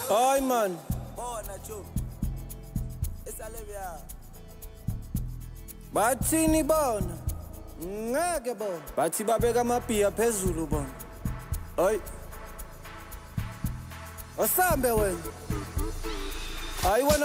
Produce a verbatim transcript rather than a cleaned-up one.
Hayi man. Bona jo. Esalebya. Bathini bona? Ngeke bona. Bathi babeka amabhiya phezulu bona. Hayi. Asambe wena. Hayi wena